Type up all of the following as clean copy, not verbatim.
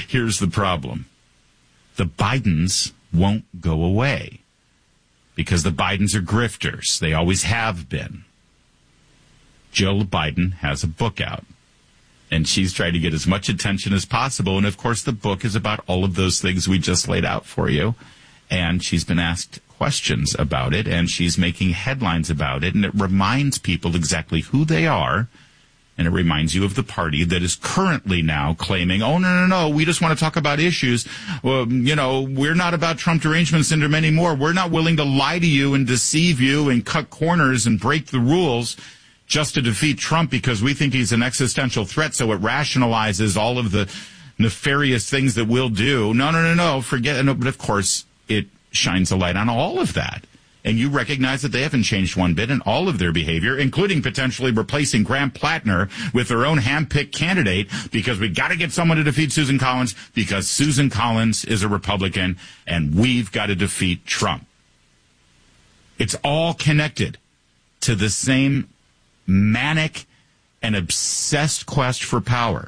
Here's the problem. The Bidens won't go away because the Bidens are grifters. They always have been. Jill Biden has a book out, and she's trying to get as much attention as possible. And, of course, the book is about all of those things we just laid out for you. And she's been asked questions about it, and she's making headlines about it, and it reminds people exactly who they are. And it reminds you of the party that is currently now claiming, oh, no, we just want to talk about issues. Well, we're not about Trump derangement syndrome anymore. We're not willing to lie to you and deceive you and cut corners and break the rules just to defeat Trump because we think he's an existential threat, so it rationalizes all of the nefarious things that we'll do. No, forget it. No, but, of course, it shines a light on all of that. And you recognize that they haven't changed one bit in all of their behavior, including potentially replacing Graham Plattner with their own hand-picked candidate because we got to get someone to defeat Susan Collins because Susan Collins is a Republican and we've got to defeat Trump. It's all connected to the same manic and obsessed quest for power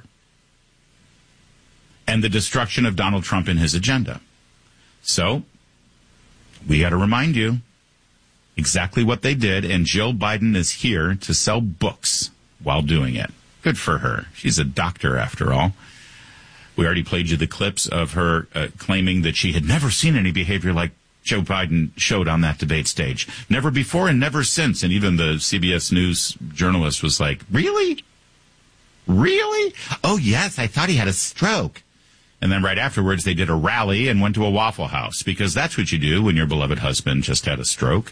and the destruction of Donald Trump and his agenda. So we got to remind you exactly what they did, and Jill Biden is here to sell books while doing it. Good for her. She's a doctor, after all. We already played you the clips of her claiming that she had never seen any behavior like Joe Biden showed on that debate stage. Never before and never since. And even the CBS News journalist was like, really? Really? Oh, yes, I thought he had a stroke. And then right afterwards, they did a rally and went to a Waffle House, because that's what you do when your beloved husband just had a stroke.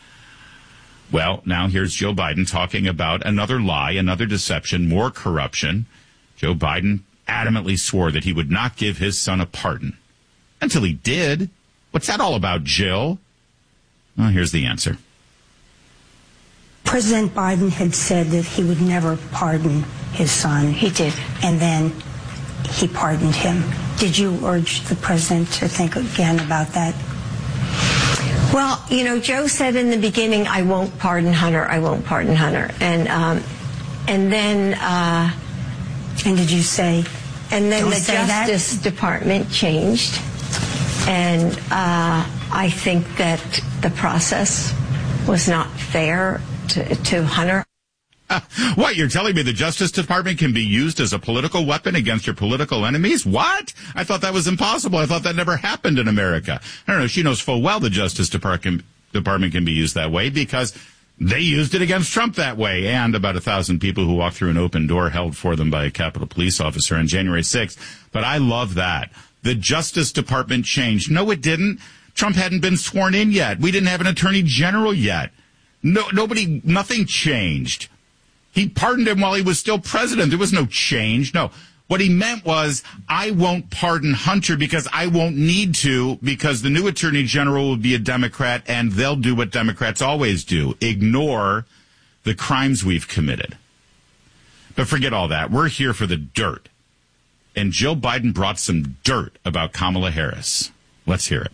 Well, now here's Joe Biden talking about another lie, another deception, more corruption. Joe Biden adamantly swore that he would not give his son a pardon. Until he did. What's that all about, Jill? Well, here's the answer. President Biden had said that he would never pardon his son. He did. And then he pardoned him. Did you urge the president to think again about that? Well, Joe said in the beginning, I won't pardon Hunter. I won't pardon Hunter. And then... and did you say... And then the Justice Department changed. And I think that the process was not fair to Hunter. What, you're telling me the Justice Department can be used as a political weapon against your political enemies? What? I thought that was impossible. I thought that never happened in America. I don't know. She knows full well the Justice Department can be used that way because they used it against Trump that way. And about 1,000 people who walked through an open door held for them by a Capitol Police officer on January 6th. But I love that. The Justice Department changed. No, it didn't. Trump hadn't been sworn in yet. We didn't have an attorney general yet. Nothing changed. He pardoned him while he was still president. There was no change. No. What he meant was, I won't pardon Hunter because I won't need to, because the new attorney general will be a Democrat and they'll do what Democrats always do, ignore the crimes we've committed. But forget all that. We're here for the dirt. And Joe Biden brought some dirt about Kamala Harris. Let's hear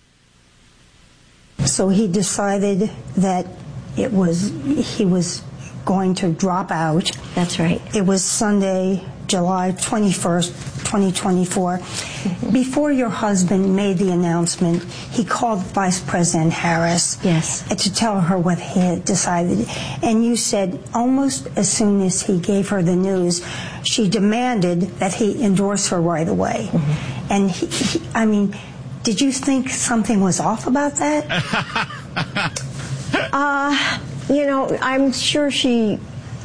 it. So he decided that he was going to drop out. That's right. It was Sunday, July 21st, 2024. Mm-hmm. Before your husband made the announcement, he called Vice President Harris. Yes. To tell her what he had decided. And you said almost as soon as he gave her the news, she demanded that he endorse her right away. Mm-hmm. And did you think something was off about that? I'm sure she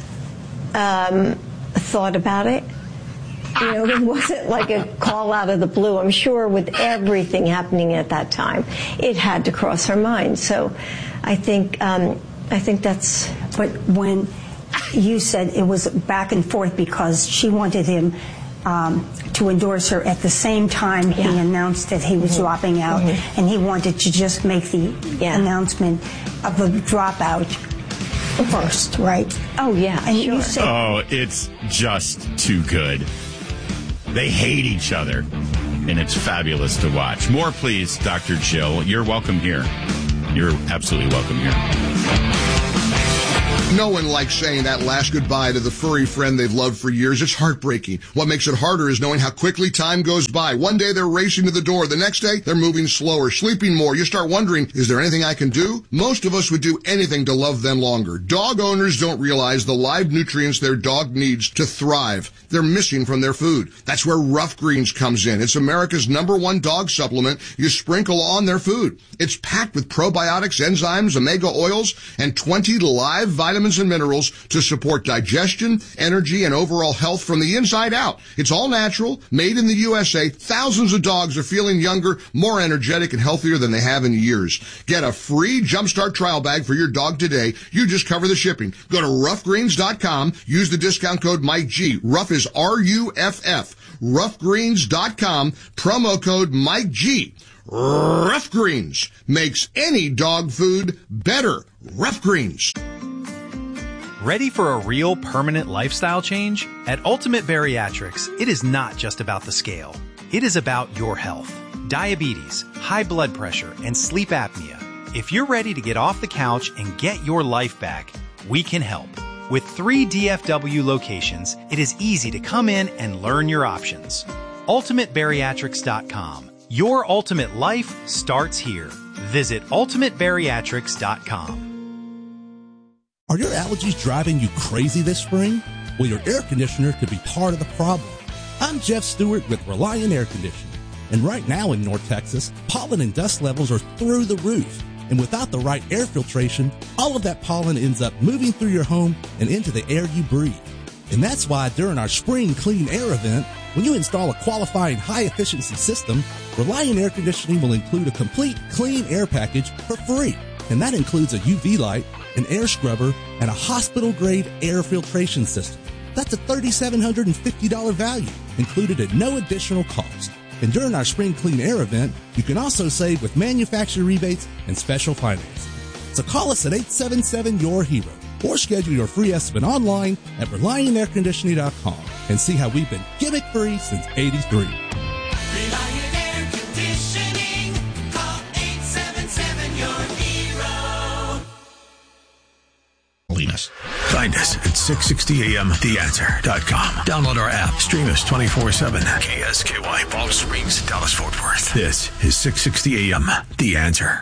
thought about it. It wasn't like a call out of the blue. I'm sure with everything happening at that time, it had to cross her mind. So I think that's... But when you said it was back and forth because she wanted him to endorse her at the same time he announced that he was dropping out, and he wanted to just make the announcement of the dropout first, right? Oh, yeah, and sure. You said, it's just too good. They hate each other, and it's fabulous to watch. More, please, Dr. Jill. You're welcome here. You're absolutely welcome here. No one likes saying that last goodbye to the furry friend they've loved for years. It's heartbreaking. What makes it harder is knowing how quickly time goes by. One day they're racing to the door. The next day they're moving slower, sleeping more. You start wondering, is there anything I can do? Most of us would do anything to love them longer. Dog owners don't realize the live nutrients their dog needs to thrive. They're missing from their food. That's where Rough Greens comes in. It's America's #1 dog supplement you sprinkle on their food. It's packed with probiotics, enzymes, omega oils, and 20 live vitamins and minerals to support digestion, energy, and overall health from the inside out. It's all natural, made in the USA. Thousands of dogs are feeling younger, more energetic, and healthier than they have in years. Get a free Jumpstart trial bag for your dog today. You just cover the shipping. Go to roughgreens.com. Use the discount code Mike G. Rough is RUFF. Roughgreens.com. Promo code Mike G. Rough Greens makes any dog food better. Rough Greens. Ready for a real permanent lifestyle change? At Ultimate Bariatrics, it is not just about the scale. It is about your health. Diabetes, high blood pressure, and sleep apnea. If you're ready to get off the couch and get your life back, we can help. With 3 DFW locations, it is easy to come in and learn your options. UltimateBariatrics.com. Your ultimate life starts here. Visit UltimateBariatrics.com. Are your allergies driving you crazy this spring? Well, your air conditioner could be part of the problem. I'm Jeff Stewart with Reliant Air Conditioning. And right now in North Texas, pollen and dust levels are through the roof. And without the right air filtration, all of that pollen ends up moving through your home and into the air you breathe. And that's why during our Spring Clean Air event, when you install a qualifying high-efficiency system, Reliant Air Conditioning will include a complete clean air package for free. And that includes a UV light, an air scrubber, and a hospital-grade air filtration system. That's a $3,750 value, included at no additional cost. And during our Spring Clean Air event, you can also save with manufacturer rebates and special financing. So call us at 877-YOUR-HERO or schedule your free estimate online at ReliantAirConditioning.com and see how we've been gimmick-free since '83. Reliant Air Conditioning. Call 877-YOUR-HERO. Find us at 660amtheanswer.com. Download our app. Stream us 24/7. KSKY, Palm Springs, Dallas, Fort Worth. This is 660 AM, The Answer.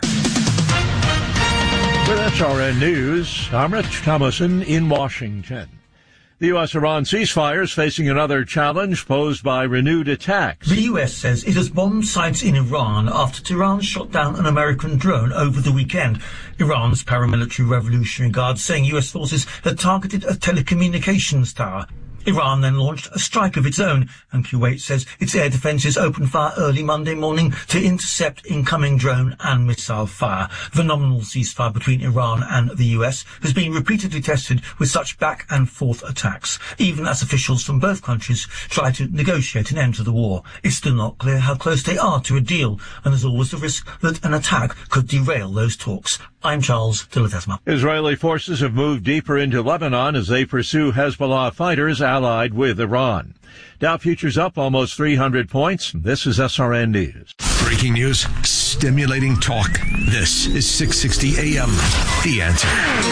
With SRN News, I'm Rich Thomason in Washington. The U.S.-Iran ceasefire is facing another challenge posed by renewed attacks. The U.S. says it has bombed sites in Iran after Tehran shot down an American drone over the weekend. Iran's paramilitary Revolutionary Guard saying U.S. forces had targeted a telecommunications tower. Iran then launched a strike of its own, and Kuwait says its air defences opened fire early Monday morning to intercept incoming drone and missile fire. The nominal ceasefire between Iran and the US has been repeatedly tested with such back and forth attacks, even as officials from both countries try to negotiate an end to the war. It's still not clear how close they are to a deal, and there's always the risk that an attack could derail those talks. I'm Charles de Ledesma. Israeli forces have moved deeper into Lebanon as they pursue Hezbollah fighters allied with Iran. Dow futures up almost 300 points. This is SRN News. Breaking news, stimulating talk. This is 660 AM, The Answer.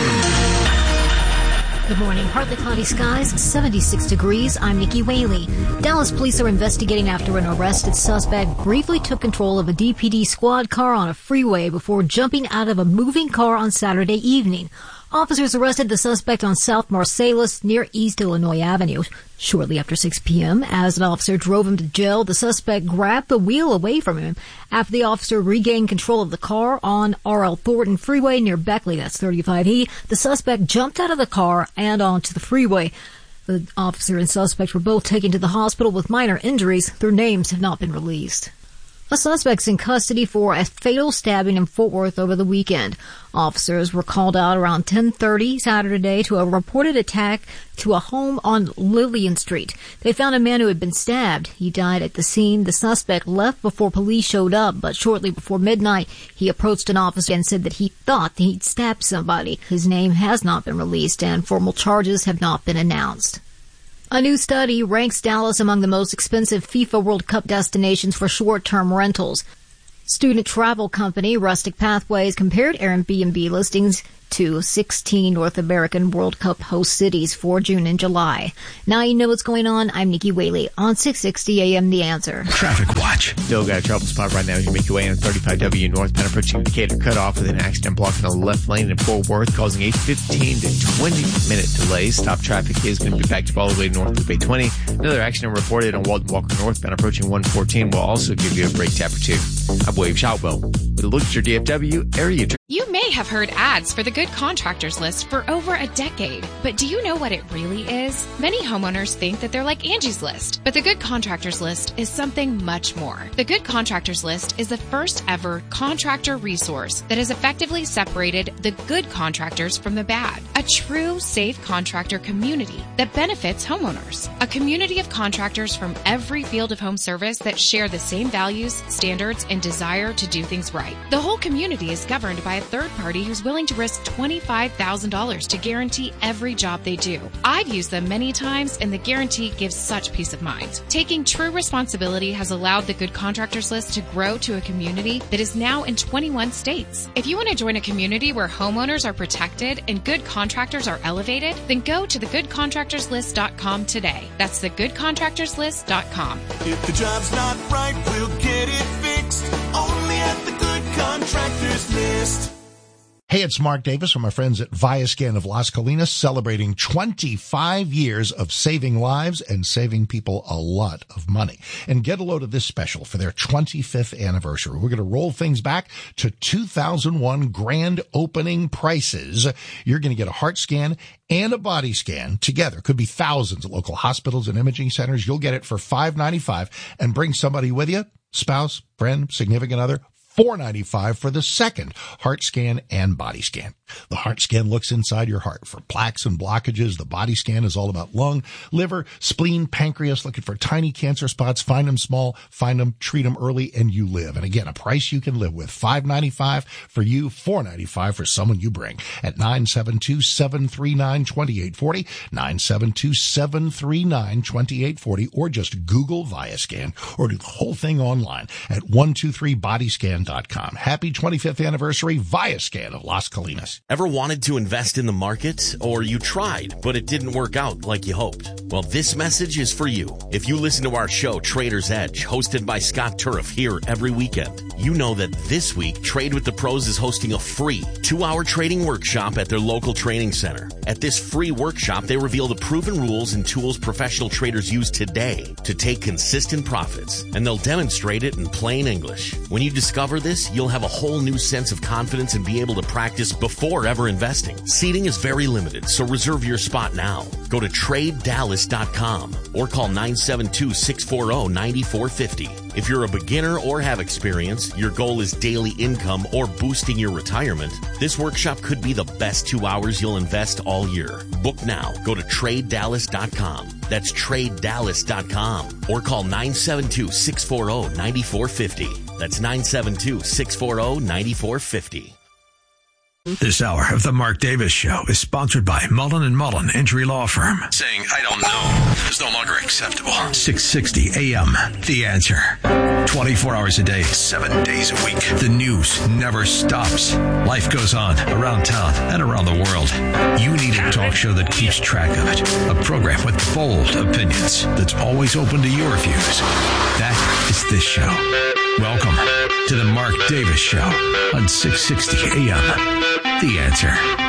Good morning. Partly cloudy skies, 76 degrees. I'm Nikki Whaley. Dallas police are investigating after an arrested suspect briefly took control of a DPD squad car on a freeway before jumping out of a moving car on Saturday evening. Officers arrested the suspect on South Marsalis near East Illinois Avenue. Shortly after 6 p.m., as an officer drove him to jail, the suspect grabbed the wheel away from him. After the officer regained control of the car on R.L. Thornton Freeway near Beckley, that's 35E, the suspect jumped out of the car and onto the freeway. The officer and suspect were both taken to the hospital with minor injuries. Their names have not been released. A suspect's in custody for a fatal stabbing in Fort Worth over the weekend. Officers were called out around 10:30 Saturday to a reported attack to a home on Lillian Street. They found a man who had been stabbed. He died at the scene. The suspect left before police showed up, but shortly before midnight, he approached an officer and said that he thought he'd stabbed somebody. His name has not been released, and formal charges have not been announced. A new study ranks Dallas among the most expensive FIFA World Cup destinations for short-term rentals. Student travel company Rustic Pathways compared Airbnb listings to 16 North American World Cup host cities for June and July. Now you know what's going on. I'm Nikki Whaley on 660 AM The Answer. Traffic watch. Still got a trouble spot right now as you make your way on 35W northbound, approaching indicator cut off with an accident blocking the left lane in Fort Worth, causing a 15 to 20-minute delay. Stop traffic is going to be backed up all the way north Loop 820. Another accident reported on Walton Walker northbound, approaching 114. Will also give you a brake tap or two. I'm William Shoutwell with a look at your DFW area. You may have heard ads for the Good Contractors List for over a decade, but do you know what it really is? Many homeowners think that they're like Angie's List, but the Good Contractors List is something much more. The Good Contractors List is the first ever contractor resource that has effectively separated the good contractors from the bad. A true safe contractor community that benefits homeowners. A community of contractors from every field of home service that share the same values, standards, and desire to do things right. The whole community is governed by a third party who's willing to risk $25,000 to guarantee every job they do. I've used them many times, and the guarantee gives such peace of mind. Taking true responsibility has allowed the Good Contractors List to grow to a community that is now in 21 states. If you want to join a community where homeowners are protected and good contractors are elevated, then go to thegoodcontractorslist.com today. That's thegoodcontractorslist.com. If the job's not right, we'll get it fixed. Only at the Good Contractors List. Hey, it's Mark Davis from our friends at Viascan of Las Colinas, celebrating 25 years of saving lives and saving people a lot of money. And get a load of this special for their 25th anniversary. We're going to roll things back to 2001 grand opening prices. You're going to get a heart scan and a body scan together. Could be thousands at local hospitals and imaging centers. You'll get it for $595 and bring somebody with you, spouse, friend, significant other. $495 for the second heart scan and body scan. The heart scan looks inside your heart for plaques and blockages. The body scan is all about lung, liver, spleen, pancreas, looking for tiny cancer spots. Find them small, find them, treat them early, and you live. And again, a price you can live with. $595 for you, $495 for someone you bring at 972-739-2840, 972-739-2840, or just Google Viascan, or do the whole thing online at 123bodyscan.com. Happy 25th anniversary, Viascan of Las Colinas. Ever wanted to invest in the market? Or you tried, but it didn't work out like you hoped? Well, this message is for you. If you listen to our show, Trader's Edge, hosted by Scott Turf here every weekend, you know that this week, Trade with the Pros is hosting a free 2-hour trading workshop at their local training center. At this free workshop, they reveal the proven rules and tools professional traders use today to take consistent profits, and they'll demonstrate it in plain English. When you discover this, you'll have a whole new sense of confidence and be able to practice before ever investing. Seating is very limited, so reserve your spot now. Go to TradeDallas.com or call 972-640-9450. If you're a beginner or have experience, your goal is daily income or boosting your retirement, this workshop could be the best 2 hours you'll invest all year. Book now. Go to TradeDallas.com. That's TradeDallas.com or call 972-640-9450. That's 972-640-9450. This hour of the Mark Davis Show is sponsored by Mullen & Mullen Injury Law Firm. Saying, I don't know, is no longer acceptable. 660 AM, The Answer. 24 hours a day, 7 days a week. The news never stops. Life goes on around town and around the world. You need a talk show that keeps track of it. A program with bold opinions that's always open to your views. That is this show. Welcome to the Mark Davis Show on 660 AM. The Answer.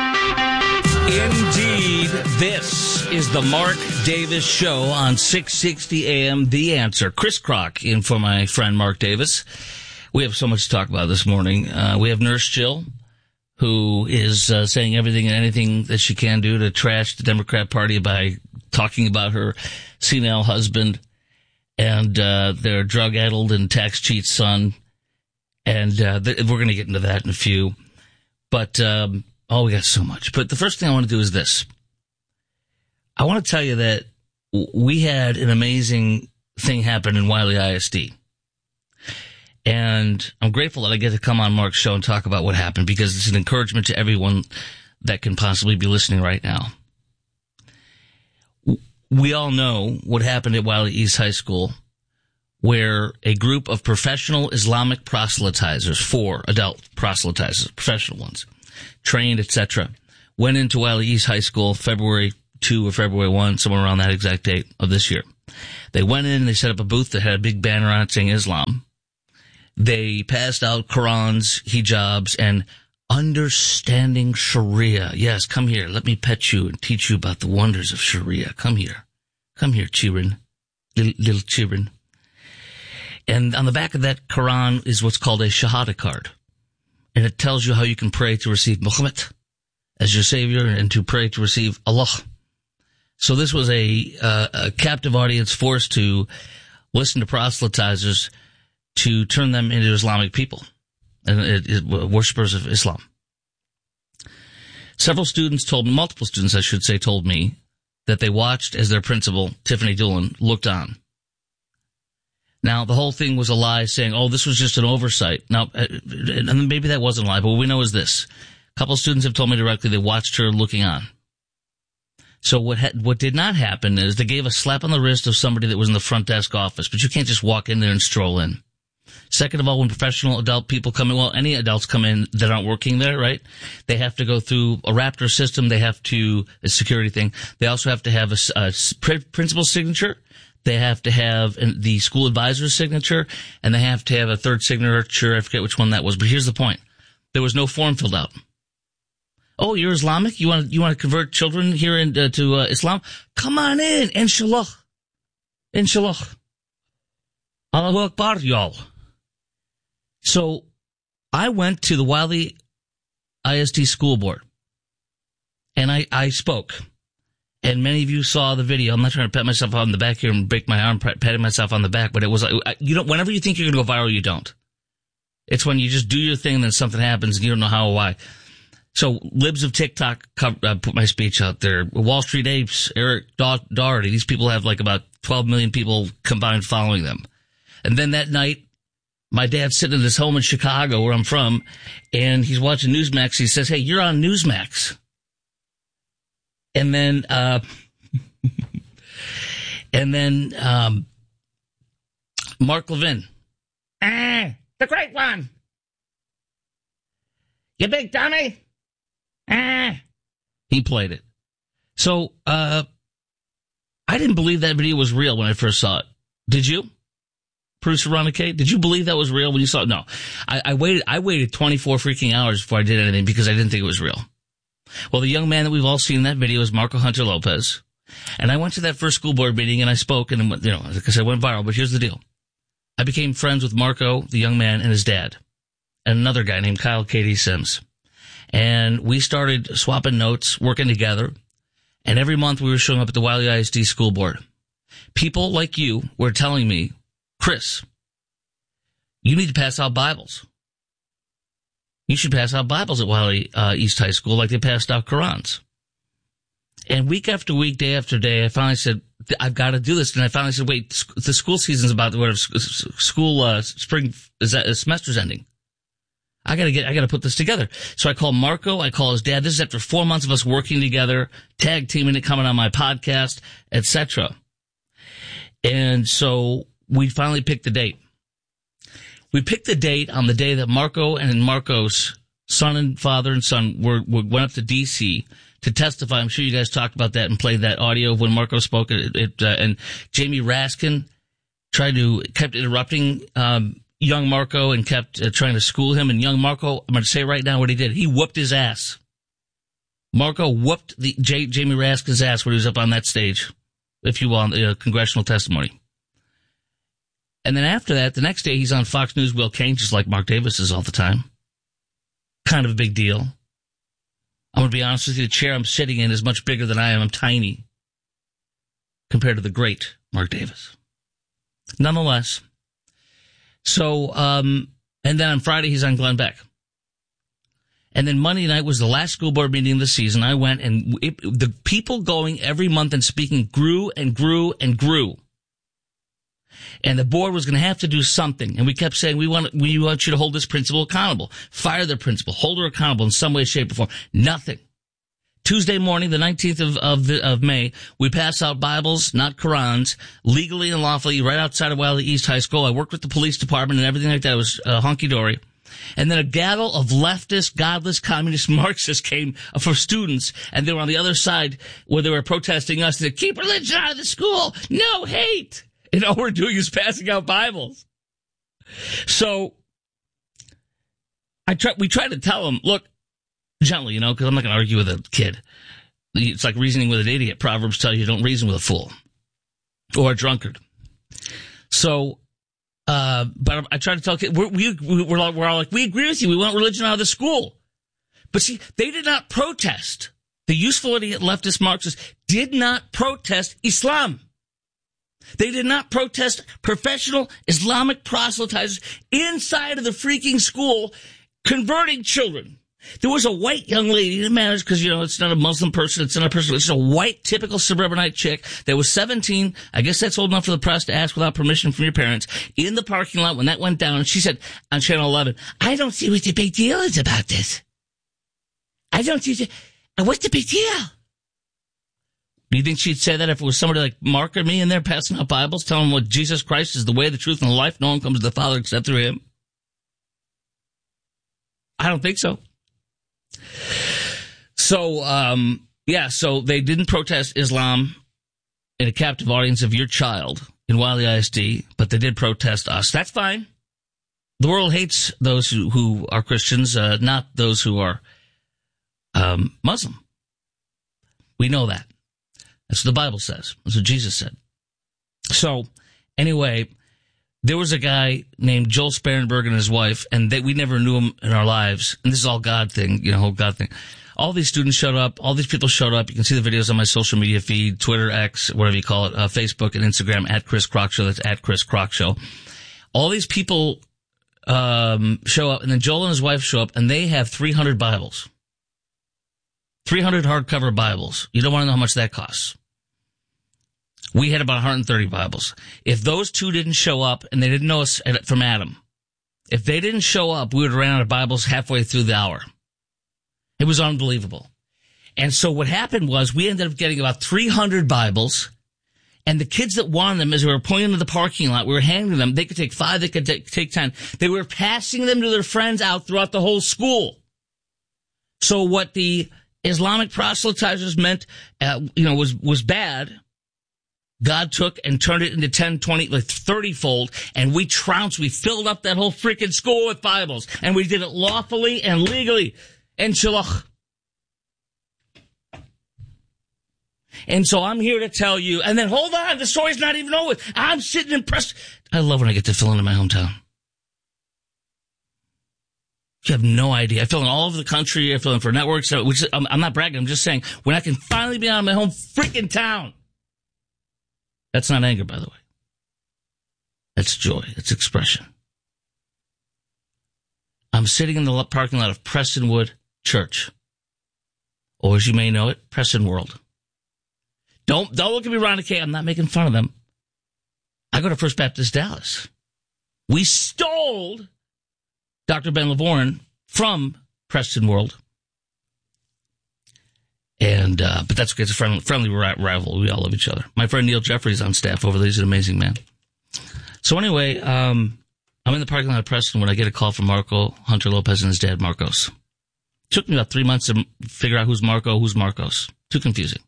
Indeed, this is the Mark Davis Show on 660 AM. The Answer. Chris Kroc in for my friend Mark Davis. We have so much to talk about this morning. We have Nurse Jill, who is saying everything and anything that she can do to trash the Democrat Party by talking about her senile husband and their drug-addled and tax cheat son. And we're going to get into that in a few. But, we got so much. But the first thing I want to do is this. I want to tell you that we had an amazing thing happen in Wiley ISD. And I'm grateful that I get to come on Mark's show and talk about what happened, because it's an encouragement to everyone that can possibly be listening right now. We all know what happened at Wiley East High School, where a group of professional Islamic proselytizers, 4 adult proselytizers, professional ones, trained, etc. Went into Wiley East High School February 2 or February 1, somewhere around that exact date of this year. They went in, they set up a booth that had a big banner on it saying Islam. They passed out Qurans, hijabs, and understanding Sharia. Yes, come here. Let me pet you and teach you about the wonders of Sharia. Come here. Come here, children. Little children. And on the back of that Quran is what's called a Shahada card. And it tells you how you can pray to receive Muhammad as your savior and to pray to receive Allah. So this was a captive audience forced to listen to proselytizers to turn them into Islamic people and worshippers of Islam. Multiple students, I should say, told me that they watched as their principal, Tiffany Doolin, looked on. Now, the whole thing was a lie, saying, oh, this was just an oversight. Now, and maybe that wasn't a lie, but what we know is this. A couple of students have told me directly they watched her looking on. So what did not happen is they gave a slap on the wrist of somebody that was in the front desk office, but you can't just walk in there and stroll in. Second of all, when professional adult people come in, well, any adults come in that aren't working there, right? They have to go through a Raptor system. They have to, a security thing. They also have to have a principal's signature. They have to have the school advisor's signature, and they have to have a third signature. I forget which one that was, but here's the point. There was no form filled out. Oh, you're Islamic? You want to convert children here to Islam? Come on in, inshallah. Inshallah. Allahu Akbar, y'all. So I went to the Wiley ISD school board, and I spoke. And many of you saw the video. I'm not trying to pat myself on the back here and break my arm patting myself on the back, but it was like, whenever you think you're going to go viral, you don't. It's when you just do your thing and then something happens and you don't know how or why. So libs of TikTok put my speech out there. Wall Street Apes, Eric Doherty. These people have like about 12 million people combined following them. And then that night, my dad's sitting at his home in Chicago, where I'm from, and he's watching Newsmax. He says, hey, you're on Newsmax. And then, Mark Levin. The great one. You big dummy. He played it. So, I didn't believe that video was real when I first saw it. Did you? Producer Ronna K, did you believe that was real when you saw it? No. I waited 24 freaking hours before I did anything because I didn't think it was real. Well, the young man that we've all seen in that video is Marco Hunter Lopez. And I went to that first school board meeting and I spoke and, because I went viral, but here's the deal. I became friends with Marco, the young man, and his dad, and another guy named Kyle Katie Sims. And we started swapping notes, working together. And every month we were showing up at the Wiley ISD school board. People like you were telling me, Chris, you need to pass out Bibles. You should pass out Bibles at Wiley East High School like they passed out Qurans. And week after week, day after day, I finally said, I've got to do this. And I finally said, wait, the school season's about, spring, semester's ending. I gotta put this together. So I call Marco, I call his dad. This is after 4 months of us working together, tag teaming it, coming on my podcast, etc. And so we finally picked the date. We picked the date on the day that Marco and Marco's father and son went up to D.C. to testify. I'm sure you guys talked about that and played that audio of when Marco spoke. And Jamie Raskin kept interrupting young Marco and kept trying to school him. And young Marco, I'm going to say right now what he did. He whooped his ass. Marco whooped Jamie Raskin's ass when he was up on that stage, if you will, on the congressional testimony. And then after that, the next day, he's on Fox News Will Kane, just like Mark Davis is all the time. Kind of a big deal. I'm going to be honest with you, the chair I'm sitting in is much bigger than I am. I'm tiny compared to the great Mark Davis. Nonetheless, so, and then on Friday, he's on Glenn Beck. And then Monday night was the last school board meeting of the season. I went, and the people going every month and speaking grew and grew and grew. And the board was going to have to do something. And we kept saying, we want you to hold this principal accountable. Fire the principal. Hold her accountable in some way, shape, or form. Nothing. Tuesday morning, the 19th of May, we pass out Bibles, not Qurans, legally and lawfully, right outside of Wiley East High School. I worked with the police department and everything like that. It was hunky-dory. And then a gaggle of leftist, godless, communist Marxists came for students, and they were on the other side where they were protesting us. They said, keep religion out of the school. No hate. And all we're doing is passing out Bibles. So we tried to tell them, look, gently, because I'm not going to argue with a kid. It's like reasoning with an idiot. Proverbs tell you don't reason with a fool or a drunkard. So, but I tried to tell kids, we're all like, we agree with you. We want religion out of the school. But see, they did not protest. The useful idiot leftist Marxists did not protest Islam. They did not protest professional Islamic proselytizers inside of the freaking school converting children. There was a white young lady, it matters because, it's not a Muslim person, it's not a person, it's a white, typical suburbanite chick that was 17, I guess that's old enough for the press to ask without permission from your parents, in the parking lot when that went down, and she said on Channel 11, I don't see what the big deal is about this. What's the big deal? Do you think she'd say that if it was somebody like Mark or me in there passing out Bibles, telling them what Jesus Christ is the way, the truth, and the life, no one comes to the Father except through him? I don't think so. So, so they didn't protest Islam in a captive audience of your child in Wiley ISD, but they did protest us. That's fine. The world hates those who are Christians, not those who are Muslim. We know that. That's what the Bible says. That's what Jesus said. So, anyway, there was a guy named Joel Sparenberg and his wife, and we never knew him in our lives. And this is all God thing, whole God thing. All these students showed up. All these people showed up. You can see the videos on my social media feed, Twitter, X, whatever you call it, Facebook and Instagram, at Chris Crock Show. That's at Chris Crock Show. All these people show up, and then Joel and his wife show up, and they have 300 Bibles. 300 hardcover Bibles. You don't want to know how much that costs. We had about 130 Bibles. If those two didn't show up, and they didn't know us from Adam, if they didn't show up, we would have ran out of Bibles halfway through the hour. It was unbelievable. And so what happened was we ended up getting about 300 Bibles, and the kids that wanted them, as we were pointing to the parking lot, we were handing them. They could take 5, they could take 10. They were passing them to their friends out throughout the whole school. So what the Islamic proselytizers meant, was bad. God took and turned it into 10, 20, 30-fold, and we trounced. We filled up that whole freaking school with Bibles, and we did it lawfully and legally. And shalach. And so I'm here to tell you, and then hold on, the story's not even over. I'm sitting impressed. I love when I get to fill in my hometown. You have no idea. I fill in all over the country. I fill in for networks. I'm not bragging. I'm just saying, when I can finally be out of my home freaking town. That's not anger, by the way. That's joy. That's expression. I'm sitting in the parking lot of Prestonwood Church. Or as you may know it, Preston World. Don't look at me, Ron K. I'm not making fun of them. I go to First Baptist Dallas. We stole Dr. Ben Lavorne from Preston World. And, but that's okay. It's a friendly rival. We all love each other. My friend Neil Jeffrey's on staff over there. He's an amazing man. So anyway, I'm in the parking lot of Preston when I get a call from Marco Hunter Lopez and his dad, Marcos. It took me about 3 months to figure out who's Marco, who's Marcos. Too confusing.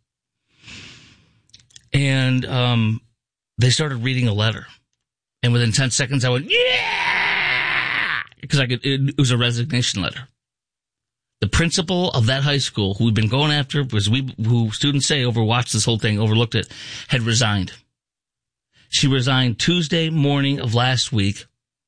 And they started reading a letter. And within 10 seconds, I went, yeah! Because it was a resignation letter. The principal of that high school, who we've been going after, who students say overwatched this whole thing, overlooked it, had resigned. She resigned Tuesday morning of last week.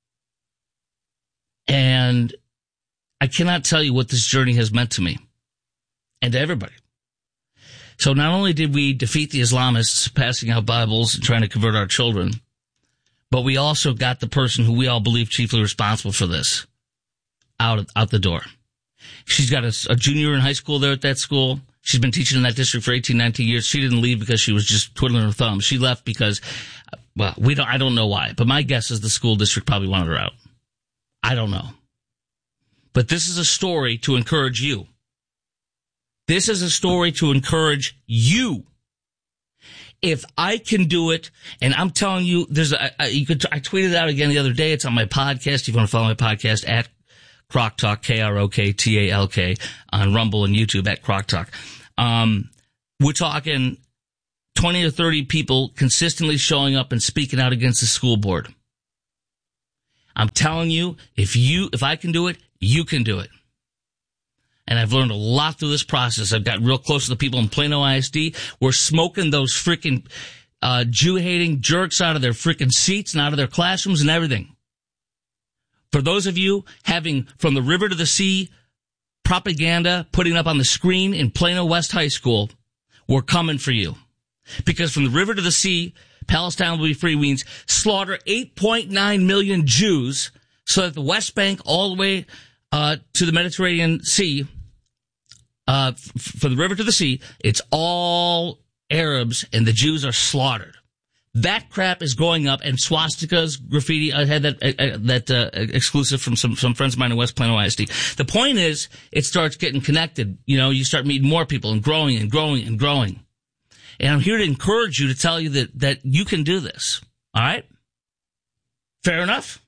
And I cannot tell you what this journey has meant to me and to everybody. So not only did we defeat the Islamists passing out Bibles and trying to convert our children, but we also got the person who we all believe chiefly responsible for this out the door. She's got a junior in high school there at that school. She's been teaching in that district for 18, 19 years. She didn't leave because she was just twiddling her thumbs. She left because, I don't know why, but my guess is the school district probably wanted her out. I don't know. But this is a story to encourage you. This is a story to encourage you. If I can do it, and I'm telling you, I tweeted it out again the other day. It's on my podcast. If you want to follow my podcast, at Croc Talk, KROKTALK, on Rumble and YouTube at Croc Talk. We're talking 20 or 30 people consistently showing up and speaking out against the school board. I'm telling you, if I can do it, you can do it. And I've learned a lot through this process. I've got real close to the people in Plano ISD. We're smoking those freaking Jew-hating jerks out of their freaking seats and out of their classrooms and everything. For those of you having From the River to the Sea propaganda putting up on the screen in Plano West High School, we're coming for you. Because From the River to the Sea, Palestine will be free means slaughter 8.9 million Jews so that the West Bank all the way to the Mediterranean Sea, from the river to the sea, it's all Arabs and the Jews are slaughtered. That crap is going up, and swastikas, graffiti. I had that exclusive from some friends of mine in West Plano ISD. The point is, it starts getting connected. You know, you start meeting more people and growing and growing and growing. And I'm here to encourage you, to tell you that you can do this. All right? Fair enough?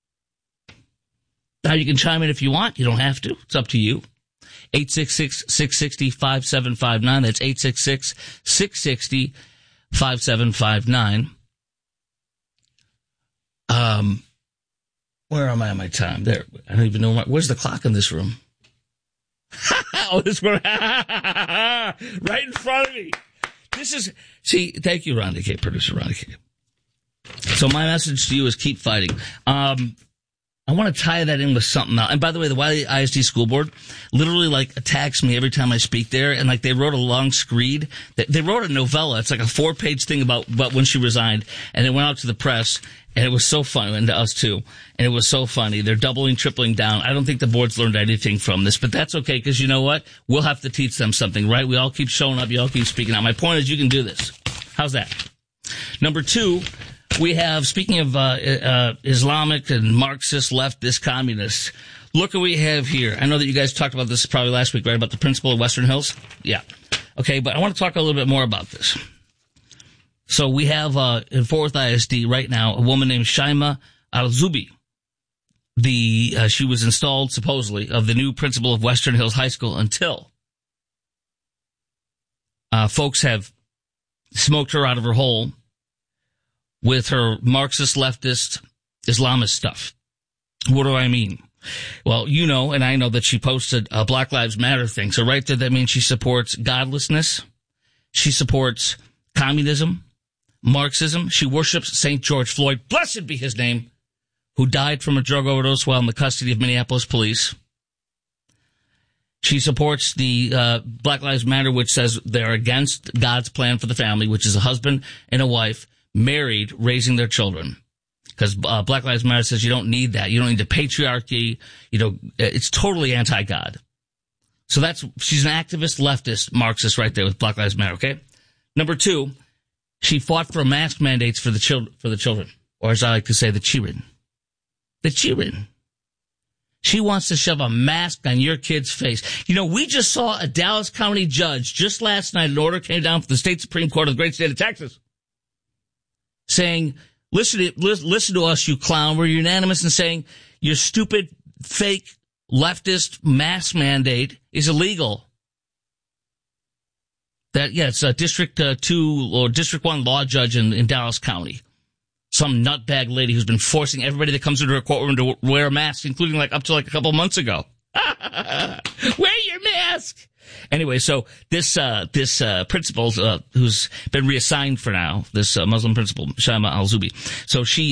Now, you can chime in if you want. You don't have to. It's up to you. 866-660-5759. That's 866-660-5759. Where am I on my time? There. I don't even know. Where's the clock in this room? Oh, this one. Right in front of me. See, thank you, Rhonda K., producer Rhonda K. So my message to you is keep fighting. I want to tie that in with something else. And by the way, the Wiley ISD School Board literally attacks me every time I speak there. And they wrote a long screed. They wrote a novella. It's like a 4-page thing about when she resigned. And it went out to the press. And it was so funny, and to us too. And it was so funny. They're doubling, tripling down. I don't think the board's learned anything from this, but that's okay, because you know what? We'll have to teach them something, right? We all keep showing up. You all keep speaking out. My point is, you can do this. How's that? Number 2, we have, speaking of Islamic and Marxist, leftist, communists, look what we have here. I know that you guys talked about this probably last week, right, about the principal of Western Hills? Yeah. Okay, but I want to talk a little bit more about this. So we have in Fort Worth ISD right now a woman named Shaima Al-Zubi. She was installed, supposedly, of the new principal of Western Hills High School until folks have smoked her out of her hole with her Marxist, leftist, Islamist stuff. What do I mean? Well, you know, and I know that she posted a Black Lives Matter thing. So right there, that means she supports godlessness. She supports communism, Marxism. She worships St. George Floyd, blessed be his name, who died from a drug overdose while in the custody of Minneapolis police. She supports the Black Lives Matter, which says they're against God's plan for the family, which is a husband and a wife married raising their children. Because Black Lives Matter says you don't need that. You don't need the patriarchy. You know, it's totally anti-God. So she's an activist, leftist, Marxist right there with Black Lives Matter, okay? Number 2, she fought for mask mandates for the children, or as I like to say, the children. The children. She wants to shove a mask on your kid's face. You know, we just saw a Dallas County judge just last night. An order came down from the state Supreme Court of the great state of Texas saying, listen to us, you clown. We're unanimous in saying your stupid, fake, leftist mask mandate is illegal. It's a District 2 or District 1 law judge in Dallas County. Some nutbag lady who's been forcing everybody that comes into her courtroom to wear a mask, including up to a couple months ago. Wear your mask! Anyway, so this principal, who's been reassigned for now, this Muslim principal, Shaima Al-Zubi. So she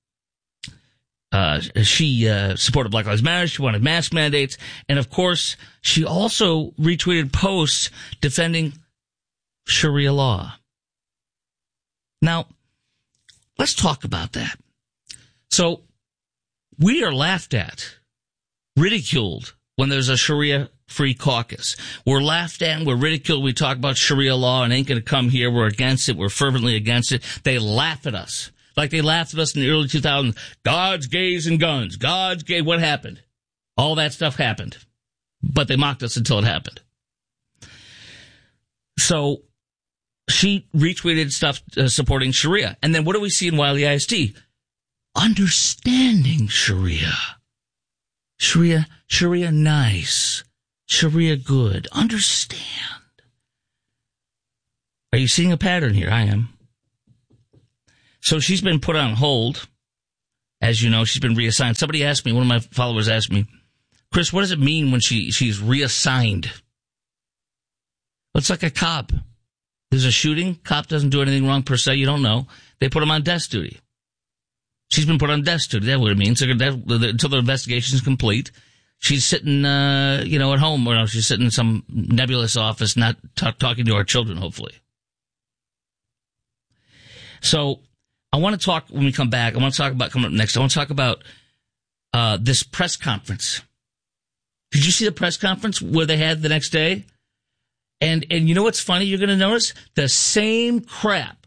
supported Black Lives Matter. She wanted mask mandates. And of course, she also retweeted posts defending Sharia law. Now, let's talk about that. So we are laughed at, ridiculed when there's a Sharia-free caucus. We're laughed at and we're ridiculed. We talk about Sharia law and ain't going to come here. We're against it. We're fervently against it. They laugh at us. Like they laughed at us in the early 2000s. God's gays and guns. God's gay. What happened? All that stuff happened. But they mocked us until it happened. So she retweeted stuff supporting Sharia. And then what do we see in Wiley ISD? Understanding Sharia. Sharia nice. Sharia good. Understand. Are you seeing a pattern here? I am. So she's been put on hold. As you know, she's been reassigned. Somebody asked me, one of my followers asked me, Chris, what does it mean when she's reassigned? It's like a cop. There's a shooting. Cop doesn't do anything wrong per se. You don't know. They put him on desk duty. She's been put on desk duty. That's what it means. Until the investigation is complete. She's sitting, at home. Or no, she's sitting in some nebulous office, not talking to our children, hopefully. So I want to talk, when we come back, coming up next, I want to talk about this press conference. Did you see the press conference where they had the next day? And you know what's funny? You're going to notice the same crap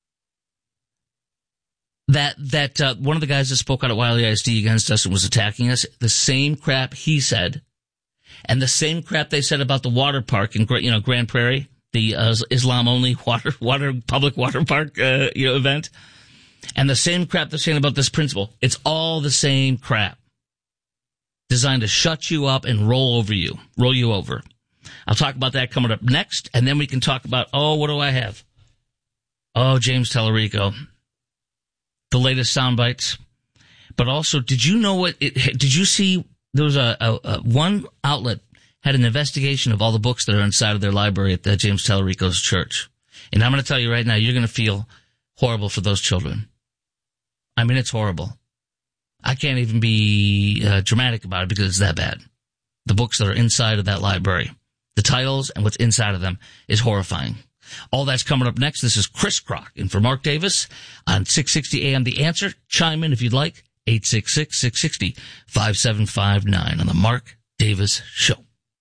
that one of the guys that spoke out at Wiley ISD against us and was attacking us, the same crap he said, and the same crap they said about the water park in Grand Prairie, the Islam-only public water park event, and the same crap they're saying about this principle. It's all the same crap, designed to shut you up and roll you over. I'll talk about that coming up next, and then we can talk about, what do I have? Oh, James Tallarico. The latest sound bites. But also, did you know did you see there was a one outlet had an investigation of all the books that are inside of their library at James Tallarico's church. And I'm going to tell you right now, you're going to feel horrible for those children. I mean, it's horrible. I can't even be dramatic about it because it's that bad. The books that are inside of that library. The titles and what's inside of them is horrifying. All that's coming up next. This is Chris Crock in for Mark Davis on 660 AM. The Answer. Chime in if you'd like. 866-660-5759 on the Mark Davis Show.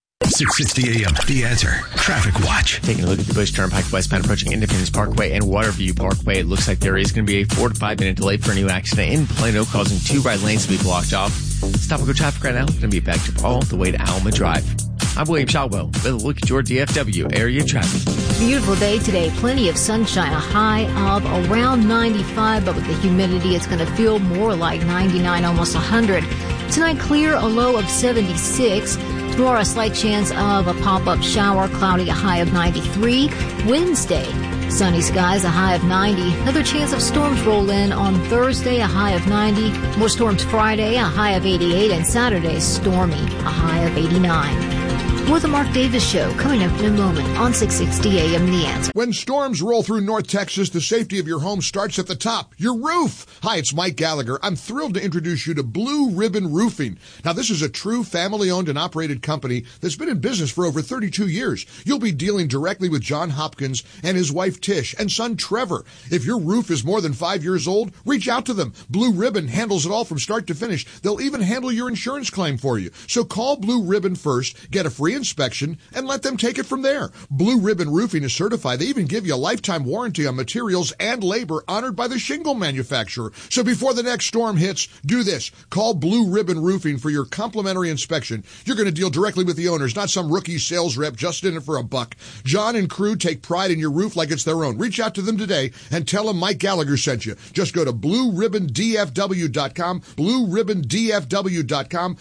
660 AM. The Answer. Traffic Watch. Taking a look at the Bush Turnpike westbound approaching Independence Parkway and Waterview Parkway. It looks like there is going to be a 4 to 5 minute delay for a new accident in Plano, causing 2 right lanes to be blocked off. Stop and go traffic right now. Going to be back to all the way to Alma Drive. I'm William Shotwell with a look at your DFW area traffic. Beautiful day today. Plenty of sunshine. A high of around 95, but with the humidity, it's going to feel more like 99, almost 100. Tonight, clear, a low of 76. Tomorrow, a slight chance of a pop-up shower, cloudy, a high of 93. Wednesday, sunny skies, a high of 90. Another chance of storms roll in on Thursday, a high of 90. More storms Friday, a high of 88. And Saturday, stormy, a high of 89. More The Mark Davis Show coming up in a moment on 660 AM The Answer. When storms roll through North Texas, the safety of your home starts at the top, your roof. Hi, it's Mike Gallagher. I'm thrilled to introduce you to Blue Ribbon Roofing. Now, this is a true family-owned and operated company that's been in business for over 32 years. You'll be dealing directly with John Hopkins and his wife Tish and son Trevor. If your roof is more than 5 years old, reach out to them. Blue Ribbon handles it all from start to finish. They'll even handle your insurance claim for you. So call Blue Ribbon first, get a free inspection, and let them take it from there. Blue Ribbon Roofing is certified. They even give you a lifetime warranty on materials and labor honored by the shingle manufacturer. So before the next storm hits, do this. Call Blue Ribbon Roofing for your complimentary inspection. You're going to deal directly with the owners, not some rookie sales rep just in it for a buck. John and crew take pride in your roof like it's their own. Reach out to them today and tell them Mike Gallagher sent you. Just go to BlueRibbonDFW.com, BlueRibbonDFW.com,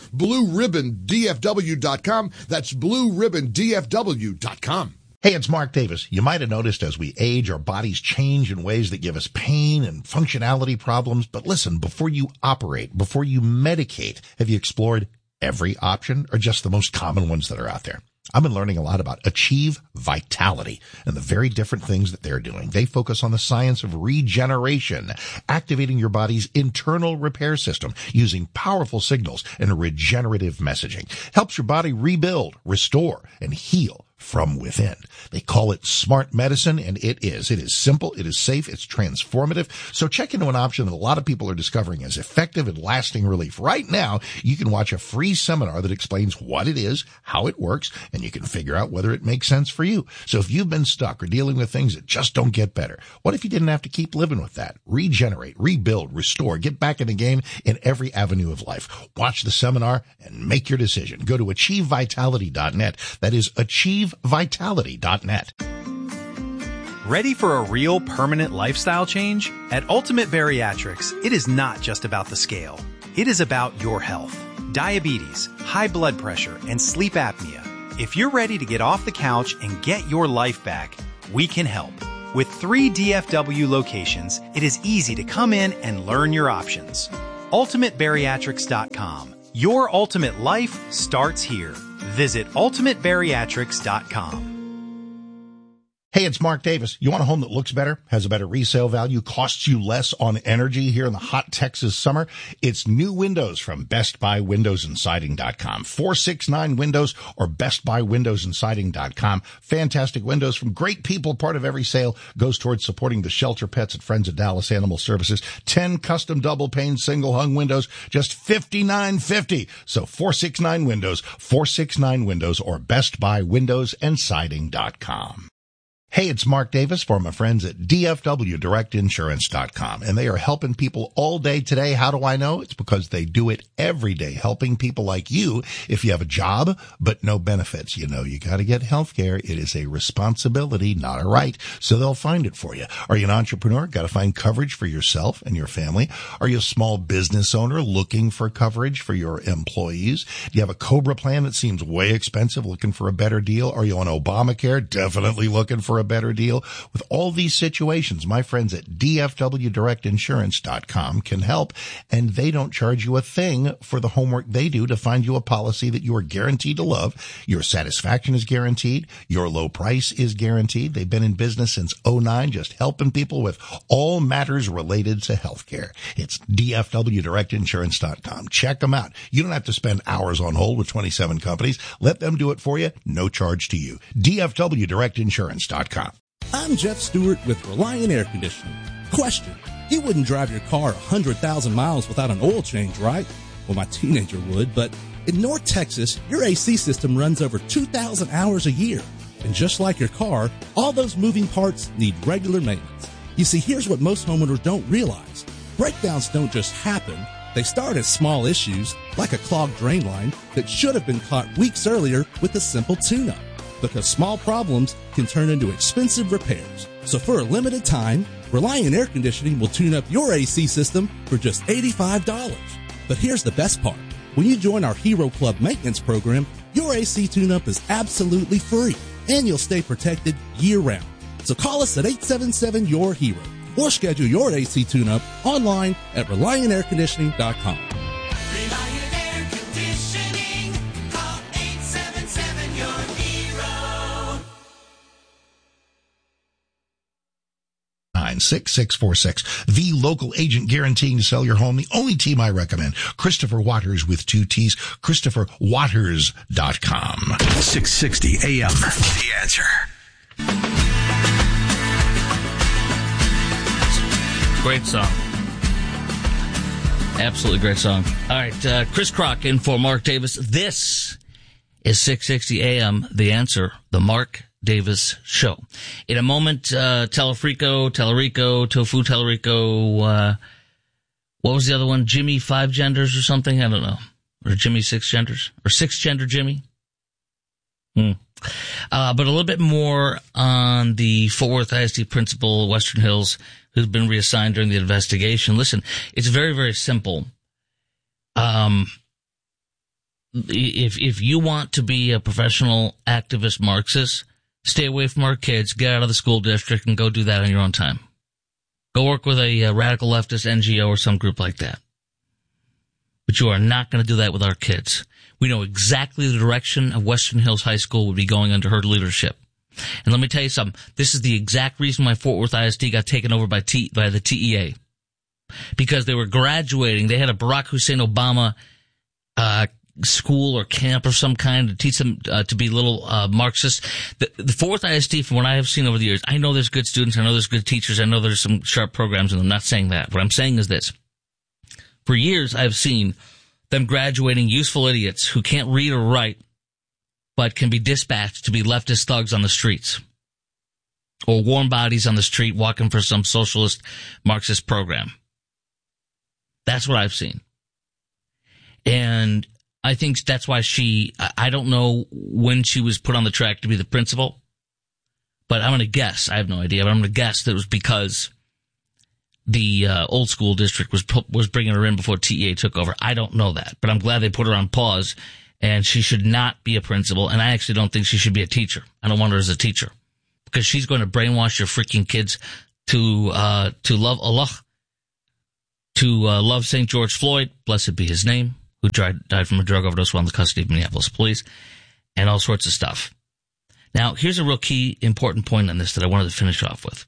BlueRibbonDFW.com. That's BlueRibbonDFW.com. Hey, it's Mark Davis. You might have noticed as we age, our bodies change in ways that give us pain and functionality problems. But listen, before you operate, before you medicate, have you explored every option or just the most common ones that are out there? I've been learning a lot about Achieve Vitality and the very different things that they're doing. They focus on the science of regeneration, activating your body's internal repair system using powerful signals and regenerative messaging. Helps your body rebuild, restore, and heal from within. They call it smart medicine, and it is. It is simple, it is safe, it's transformative. So check into an option that a lot of people are discovering as effective and lasting relief. Right now, you can watch a free seminar that explains what it is, how it works, and you can figure out whether it makes sense for you. So if you've been stuck or dealing with things that just don't get better, what if you didn't have to keep living with that? Regenerate, rebuild, restore, get back in the game in every avenue of life. Watch the seminar and make your decision. Go to AchieveVitality.net. That is AchieveVitality.net. Ready for a real permanent lifestyle change? At Ultimate Bariatrics, it is not just about the scale. It is about your health. diabetes, high blood pressure, and sleep apnea. If you're ready to get off the couch and get your life back, we can help. With 3 DFW locations, it is easy to come in and learn your options. UltimateBariatrics.com. Your ultimate life starts here. Visit UltimateBariatrics.com. Hey, it's Mark Davis. You want a home that looks better, has a better resale value, costs you less on energy here in the hot Texas summer? It's new windows from BestBuyWindowsAndSiding.com. 469 Windows or BestBuyWindowsAndSiding.com. Fantastic windows from great people. Part of every sale goes towards supporting the shelter pets at Friends of Dallas Animal Services. 10 custom double pane single hung windows, just $59.50. So 469 Windows, 469 Windows or BestBuyWindowsAndSiding.com. Hey, it's Mark Davis for my friends at DFWDirectInsurance.com, and they are helping people all day today. How do I know? It's because they do it every day, helping people like you. If you have a job but no benefits, you know you got to get health care. It is a responsibility, not a right, so they'll find it for you. Are you an entrepreneur? Got to find coverage for yourself and your family. Are you a small business owner looking for coverage for your employees? Do you have a COBRA plan that seems way expensive, looking for a better deal? Are you on Obamacare? Definitely looking for a better deal. With all these situations, my friends at DFWDirectInsurance.com can help, and they don't charge you a thing for the homework they do to find you a policy that you are guaranteed to love. Your satisfaction is guaranteed. Your low price is guaranteed. They've been in business since 2009, just helping people with all matters related to healthcare. It's DFWDirectInsurance.com. Check them out. You don't have to spend hours on hold with 27 companies. Let them do it for you. No charge to you. DFWDirectInsurance.com. I'm Jeff Stewart with Reliant Air Conditioning. Question: you wouldn't drive your car 100,000 miles without an oil change, right? Well, my teenager would, but in North Texas, your AC system runs over 2,000 hours a year. And just like your car, all those moving parts need regular maintenance. You see, here's what most homeowners don't realize. Breakdowns don't just happen. They start as small issues, like a clogged drain line that should have been caught weeks earlier with a simple tune-up. Because small problems can turn into expensive repairs. So for a limited time, Reliant Air Conditioning will tune up your AC system for just $85. But here's the best part. When you join our Hero Club maintenance program, your AC tune-up is absolutely free, and you'll stay protected year-round. So call us at 877-YOUR-HERO or schedule your AC tune-up online at ReliantAirConditioning.com. 6646. The local agent guaranteeing to sell your home. The only team I recommend. Christopher Waters with 2 T's. ChristopherWaters.com. 660 AM. The Answer. Great song. Absolutely great song. All right, Chris Crock in for Mark Davis. This is 660 AM, The Answer, the Mark Davis Show. In a moment, Telerico, Tofu Telerico, what was the other one? Jimmy 5 Genders or something? I don't know. Or Jimmy 6 Genders? Or 6 Gender Jimmy? But a little bit more on the Fort Worth ISD principal, Western Hills, who's been reassigned during the investigation. Listen, it's very, very simple. If you want to be a professional activist Marxist, stay away from our kids, get out of the school district, and go do that on your own time. Go work with a radical leftist NGO or some group like that. But you are not going to do that with our kids. We know exactly the direction of Western Hills High School would be going under her leadership. And let me tell you something. This is the exact reason why Fort Worth ISD got taken over by the TEA. Because they were graduating. They had a Barack Hussein Obama school or camp of some kind to teach them to be little Marxists. The Fort Worth ISD, from what I have seen over the years, I know there's good students, I know there's good teachers, I know there's some sharp programs, and I'm not saying that. What I'm saying is this. For years, I've seen them graduating useful idiots who can't read or write, but can be dispatched to be leftist thugs on the streets. Or warm bodies on the street walking for some socialist Marxist program. That's what I've seen. And I think that's why I don't know when she was put on the track to be the principal, but I'm going to guess, I have no idea, but I'm going to guess that it was because the old school district was bringing her in before TEA took over. I don't know that, but I'm glad they put her on pause, and she should not be a principal, and I actually don't think she should be a teacher. I don't want her as a teacher because she's going to brainwash your freaking kids to love Allah, to love St. George Floyd, blessed be his name, who died from a drug overdose while in the custody of Minneapolis police, and all sorts of stuff. Now, here's a real key important point on this that I wanted to finish off with.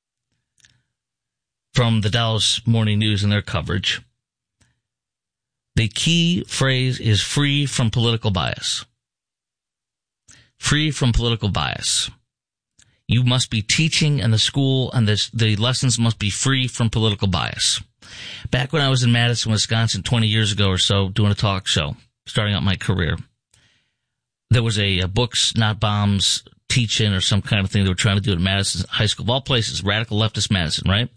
From the Dallas Morning News and their coverage, the key phrase is free from political bias. Free from political bias. You must be teaching in the school, and the lessons must be free from political bias. Back when I was in Madison, Wisconsin, 20 years ago or so, doing a talk show, starting out my career, there was a Books, Not Bombs teach-in or some kind of thing they were trying to do at Madison High School, of all places, radical leftist Madison, right?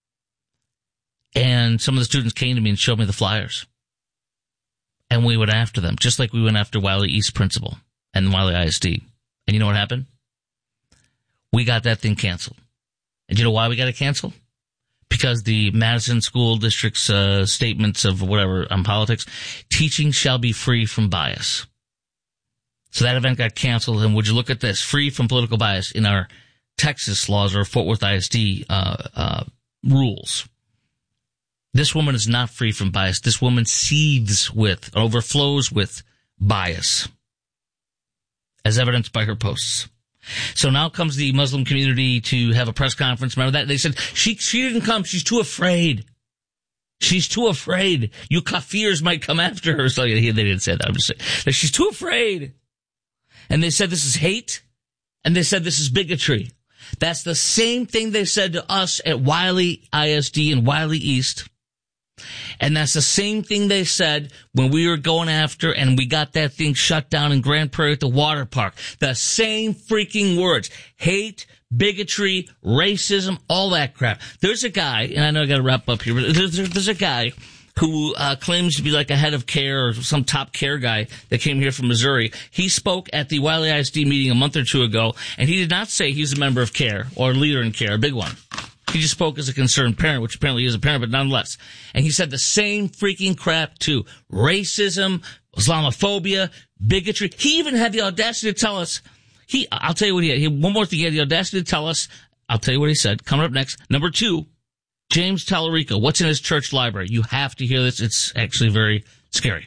And some of the students came to me and showed me the flyers. And we went after them, just like we went after Wiley East Principal and Wiley ISD. And you know what happened? We got that thing canceled. And you know why we got it canceled? Because the Madison School District's statements of whatever on politics, teaching shall be free from bias. So that event got canceled, and would you look at this, free from political bias in our Texas laws or Fort Worth ISD rules. This woman is not free from bias. This woman seethes with, overflows with bias, as evidenced by her posts. So now comes the Muslim community to have a press conference. Remember that? They said, she didn't come. She's too afraid. She's too afraid. You kafirs might come after her. So they didn't say that. I'm just saying that she's too afraid. And they said this is hate. And they said this is bigotry. That's the same thing they said to us at Wiley ISD and Wiley East. And that's the same thing they said when we were going after and we got that thing shut down in Grand Prairie at the water park. The same freaking words. Hate, bigotry, racism, all that crap. There's a guy, and I know I got to wrap up here, but there's a guy who claims to be like a head of care or some top care guy that came here from Missouri. He spoke at the Wiley ISD meeting a month or two ago, and he did not say he's a member of care or a leader in care, a big one. He just spoke as a concerned parent, which apparently is a parent, but nonetheless. And he said the same freaking crap too. Racism, Islamophobia, bigotry. He even had the audacity to tell us, I'll tell you what he had. One more thing, he had the audacity to tell us, I'll tell you what he said. Coming up next, number 2, James Tallarico. What's in his church library? You have to hear this. It's actually very scary.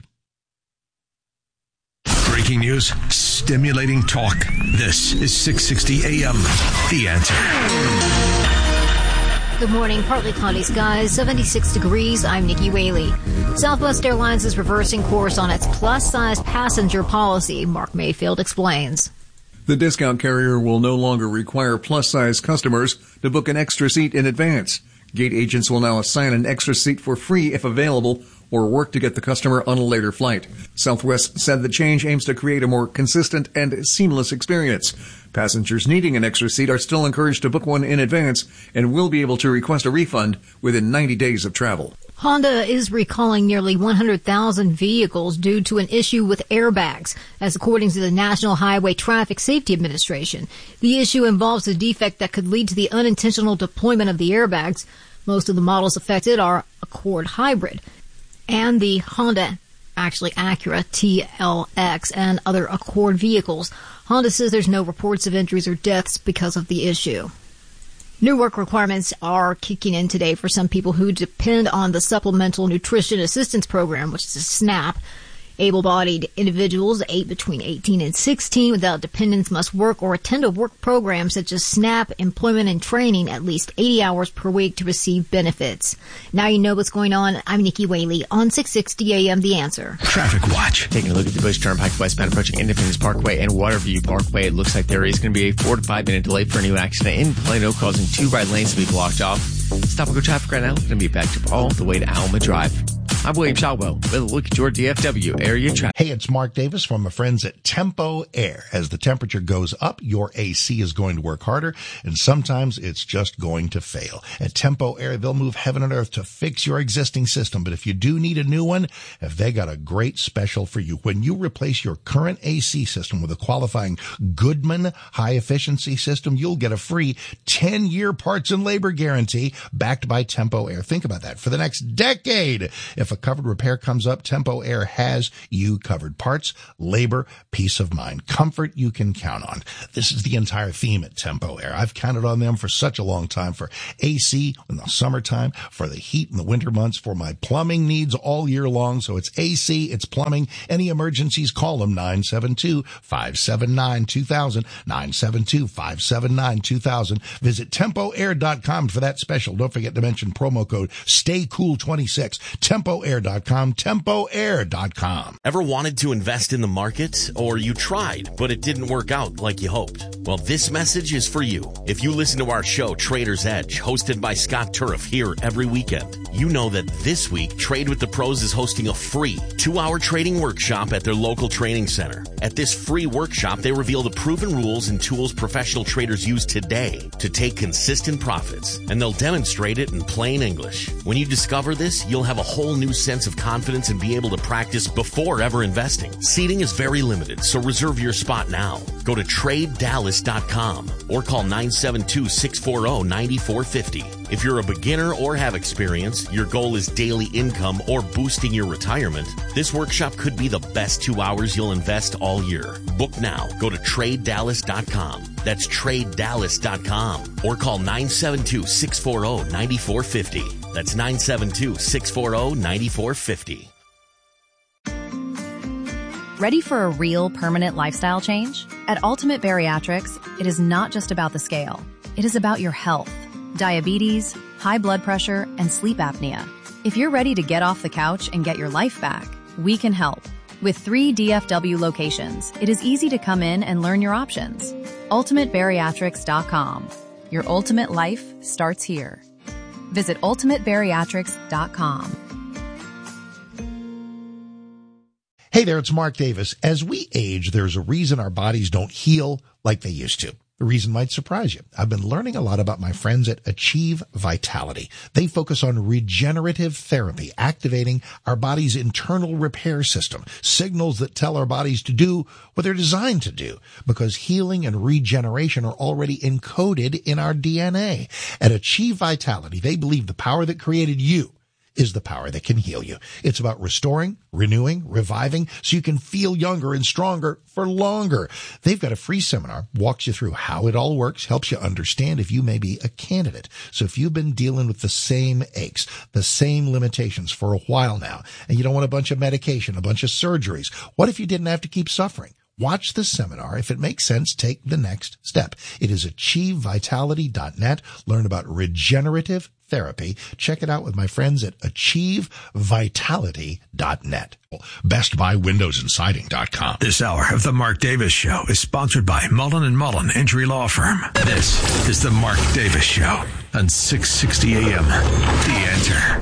Breaking news, stimulating talk. This is 660 AM. The Answer. Good morning. Partly cloudy skies, 76 degrees. I'm Nikki Whaley. Southwest Airlines is reversing course on its plus-size passenger policy. Mark Mayfield explains. The discount carrier will no longer require plus-size customers to book an extra seat in advance. Gate agents will now assign an extra seat for free if available, or work to get the customer on a later flight. Southwest said the change aims to create a more consistent and seamless experience. Passengers needing an extra seat are still encouraged to book one in advance and will be able to request a refund within 90 days of travel. Honda is recalling nearly 100,000 vehicles due to an issue with airbags, as according to the National Highway Traffic Safety Administration. The issue involves a defect that could lead to the unintentional deployment of the airbags. Most of the models affected are Accord Hybrid and the Honda, actually Acura TLX and other Accord vehicles. Honda says there's no reports of injuries or deaths because of the issue. New work requirements are kicking in today for some people who depend on the Supplemental Nutrition Assistance Program, which is a SNAP. Able-bodied individuals aged between 18 and 16 without dependents must work or attend a work program such as SNAP, employment, and training at least 80 hours per week to receive benefits. Now you know what's going on. I'm Nikki Whaley on 660 AM The Answer. Traffic Watch. Taking a look at the Bush Turnpike westbound approaching Independence Parkway and Waterview Parkway, it looks like there is going to be a 4 to 5 minute delay for a new accident in Plano, causing 2 right lanes to be blocked off. Stop and go traffic right now. It's going to be backed up all the way to Alma Drive. I'm William Shotwell with a look at your DFW area traffic. Hey, it's Mark Davis from my friends at Tempo Air. As the temperature goes up, your AC is going to work harder, and sometimes it's just going to fail. At Tempo Air, they'll move heaven and earth to fix your existing system. But if you do need a new one, have they got a great special for you. When you replace your current AC system with a qualifying Goodman high-efficiency system, you'll get a free 10-year parts and labor guarantee backed by Tempo Air. Think about that. For the next decade, if a covered repair comes up, Tempo Air has you covered. Parts, labor, peace of mind, comfort you can count on. This is the entire theme at Tempo Air. I've counted on them for such a long time, for AC in the summertime, for the heat in the winter months, for my plumbing needs all year long. So it's AC, it's plumbing. Any emergencies, call them 972-579-2000, 972-579-2000. Visit TempoAir.com for that special. Don't forget to mention promo code STAYCOOL26. TempoAir.com, TempoAir.com. Ever wanted to invest in the market? Or you tried, but it didn't work out like you hoped? Well, this message is for you. If you listen to our show, Trader's Edge, hosted by Scott Turf here every weekend, you know that this week, Trade with the Pros is hosting a free 2-hour trading workshop at their local training center. At this free workshop, they reveal the proven rules and tools professional traders use today to take consistent profits, and they'll demonstrate it in plain English. When you discover this, you'll have a whole new sense of confidence and be able to practice before ever investing. Seating is very limited, so reserve your spot now. Go to TradeDallas.com or call 972-640-9450. If you're a beginner or have experience, your goal is daily income or boosting your retirement, this workshop could be the best 2 hours you'll invest all year. Book now. Go to TradeDallas.com. That's TradeDallas.com or call 972-640-9450. That's 972-640-9450. Ready for a real permanent lifestyle change? At Ultimate Bariatrics, it is not just about the scale. It is about your health, diabetes, high blood pressure, and sleep apnea. If you're ready to get off the couch and get your life back, we can help. With 3 DFW locations, it is easy to come in and learn your options. UltimateBariatrics.com. Your ultimate life starts here. Visit UltimateBariatrics.com. Hey there, it's Mark Davis. As we age, there's a reason our bodies don't heal like they used to. The reason might surprise you. I've been learning a lot about my friends at Achieve Vitality. They focus on regenerative therapy, activating our body's internal repair system, signals that tell our bodies to do what they're designed to do, because healing and regeneration are already encoded in our DNA. At Achieve Vitality, they believe the power that created you is the power that can heal you. It's about restoring, renewing, reviving, so you can feel younger and stronger for longer. They've got a free seminar, walks you through how it all works, helps you understand if you may be a candidate. So if you've been dealing with the same aches, the same limitations for a while now, and you don't want a bunch of medication, a bunch of surgeries, what if you didn't have to keep suffering? Watch the seminar. If it makes sense, take the next step. It is achievevitality.net. Learn about regenerative therapy. Check it out with my friends at achievevitality.net. BestBuyWindowsAndSiding.com. This hour of the Mark Davis Show is sponsored by Mullen & Mullen Injury Law Firm. This is the Mark Davis Show on 660 AM. The Answer.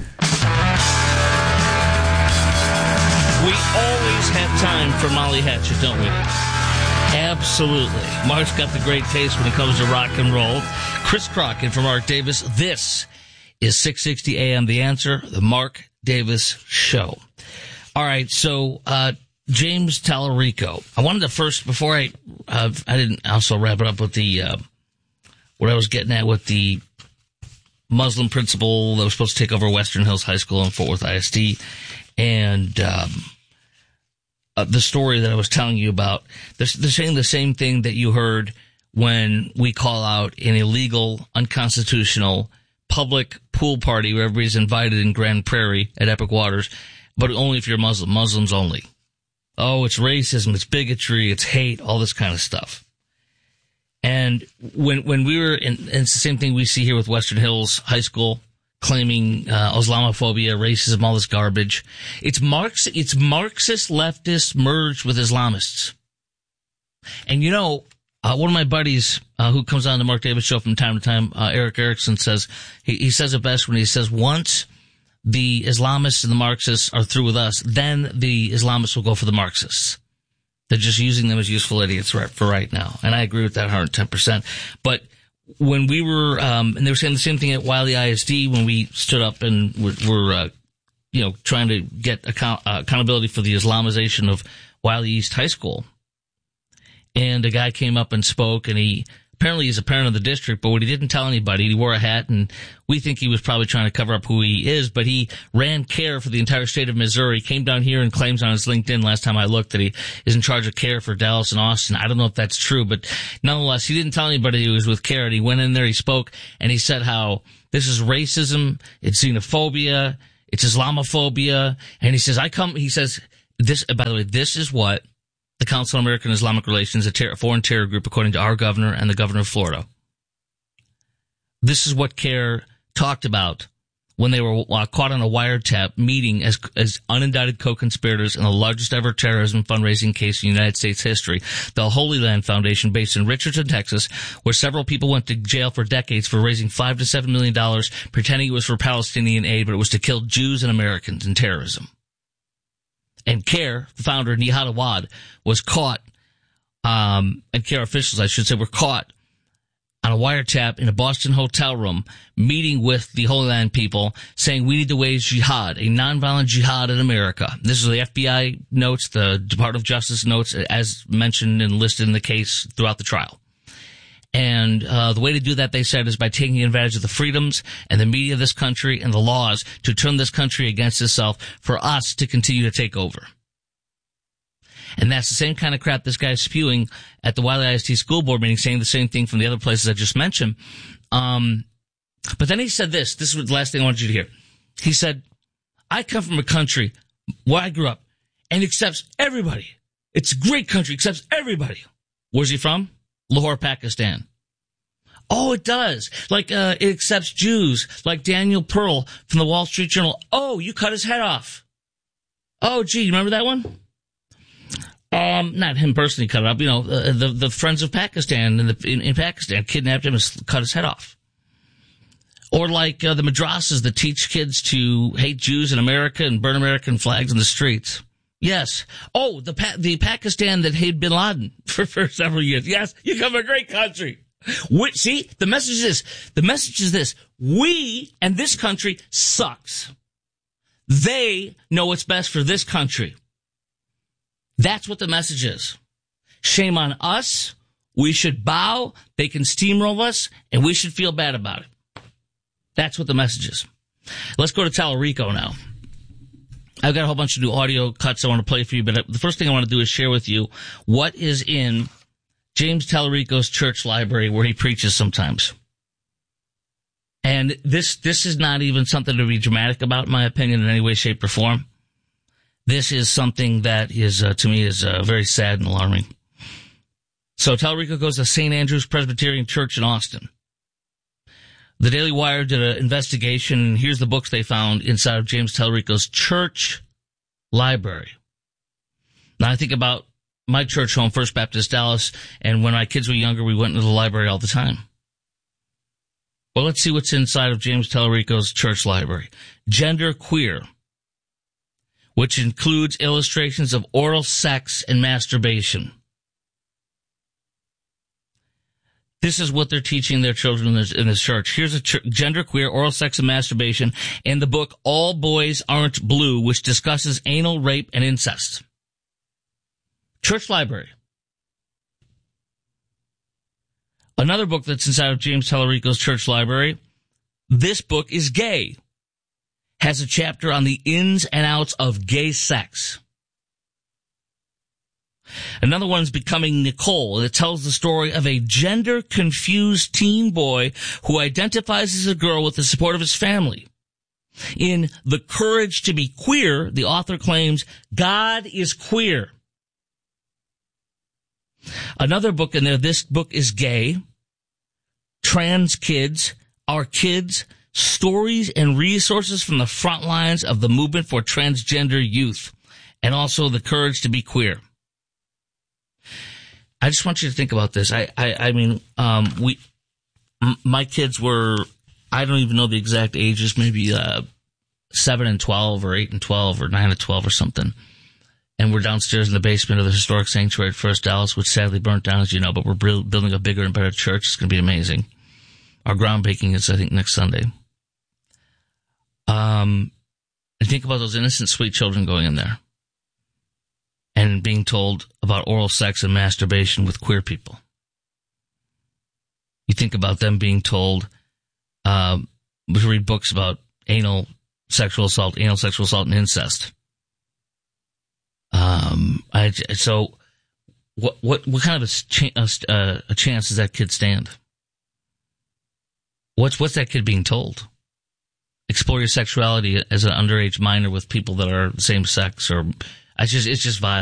We always have time for Molly Hatchet, don't we? Absolutely. Mark's got the great taste when it comes to rock and roll. Chris Crockett for Mark Davis. This is 660 AM The Answer, the Mark Davis Show. All right, so James Tallarico. I wanted to first, before I didn't also wrap it up with the what I was getting at with the Muslim principal that was supposed to take over Western Hills High School and Fort Worth ISD, and the story that I was telling you about. They're saying the same thing that you heard when we call out an illegal, unconstitutional public pool party where everybody's invited in Grand Prairie at Epic Waters, but only if you're Muslim. Muslims only. Oh, it's racism, it's bigotry, it's hate, all this kind of stuff. And when we were in, and it's the same thing we see here with Western Hills High School, claiming Islamophobia, racism, all this garbage. It's Marxist leftists merged with Islamists. And you know, one of my buddies who comes on the Mark Davis Show from time to time, Eric Erickson, says he says it best when he says, once the Islamists and the Marxists are through with us, then the Islamists will go for the Marxists. They're just using them as useful idiots for right now. And I agree with that 110%. But when we were, and they were saying the same thing at Wiley ISD when we stood up and were trying to get accountability for the Islamization of Wiley East High School. And a guy came up and spoke, and apparently he's a parent of the district, but what he didn't tell anybody, he wore a hat, and we think he was probably trying to cover up who he is, but he ran CARE for the entire state of Missouri, came down here and claims on his LinkedIn last time I looked that he is in charge of CARE for Dallas and Austin. I don't know if that's true, but nonetheless, he didn't tell anybody he was with CARE, and he went in there, he spoke, and he said how this is racism, it's xenophobia, it's Islamophobia, and he says, this, by the way, this is what the Council on American Islamic Relations, a foreign terror group, according to our governor and the governor of Florida. This is what CARE talked about when they were caught on a wiretap meeting as unindicted co-conspirators in the largest ever terrorism fundraising case in United States history, the Holy Land Foundation, based in Richardson, Texas, where several people went to jail for decades for raising $5 to $7 million, pretending it was for Palestinian aid, but it was to kill Jews and Americans in terrorism. And CARE, the founder, Nihad Awad, was caught, and CARE officials, I should say, were caught on a wiretap in a Boston hotel room, meeting with the Holy Land people, saying we need to wage jihad, a nonviolent jihad in America. This is the FBI notes, the Department of Justice notes, as mentioned and listed in the case throughout the trial. And the way to do that, they said, is by taking advantage of the freedoms and the media of this country and the laws to turn this country against itself for us to continue to take over. And that's the same kind of crap this guy's spewing at the Wiley ISD school board meeting, saying the same thing from the other places I just mentioned. But then he said this is the last thing I want you to hear. He said, I come from a country where I grew up and accepts everybody. It's a great country, accepts everybody. Where's he from? Lahore, Pakistan. Oh, it does. Like, it accepts Jews, like Daniel Pearl from the Wall Street Journal. Oh, you cut his head off. Oh, gee, you remember that one? Not him personally cut it up. The Friends of Pakistan in Pakistan kidnapped him and cut his head off. Or like the madrasas that teach kids to hate Jews in America and burn American flags in the streets. Yes. Oh, the Pakistan that hated bin Laden for several years. Yes, you come from a great country. See, the message is this. We and this country sucks. They know what's best for this country. That's what the message is. Shame on us. We should bow. They can steamroll us, and we should feel bad about it. That's what the message is. Let's go to Tallarico now. I've got a whole bunch of new audio cuts I want to play for you, but the first thing I want to do is share with you what is in James Tallarico's church library where he preaches sometimes. And this is not even something to be dramatic about, in my opinion, in any way, shape, or form. This is something that is, to me, is very sad and alarming. So Tallarico goes to St. Andrew's Presbyterian Church in Austin. The Daily Wire did an investigation, and here's the books they found inside of James Tallarico's church library. Now, I think about my church home, First Baptist Dallas, and when my kids were younger, we went into the library all the time. Well, let's see what's inside of James Tallarico's church library. Gender Queer, which includes illustrations of oral sex and masturbation. This is what they're teaching their children in this church. Here's a Gender Queer, Oral Sex and Masturbation, and the book All Boys Aren't Blue, which discusses anal rape and incest. Church library. Another book that's inside of James Tallarico's church library, This Book is Gay, has a chapter on the ins and outs of gay sex. Another one's Becoming Nicole. It tells the story of a gender-confused teen boy who identifies as a girl with the support of his family. In The Courage to Be Queer, the author claims God is queer. Another book in there, This Book is Gay, Trans Kids, Our Kids, Stories and Resources from the Front Lines of the Movement for Transgender Youth, and also The Courage to Be Queer. I just want you to think about this. My kids were, I don't even know the exact ages, maybe 7 and 12 or 8 and 12 or 9 and 12 or something. And we're downstairs in the basement of the historic sanctuary at First Dallas, which sadly burnt down, as you know, but we're building a bigger and better church. It's going to be amazing. Our groundbreaking is, I think, next Sunday. And think about those innocent, sweet children going in there and being told about oral sex and masturbation with queer people. You think about them being told, we read books about anal sexual assault and incest. So what kind of a chance does that kid stand? What's that kid being told? Explore your sexuality as an underage minor with people that are same sex, or it's just vile.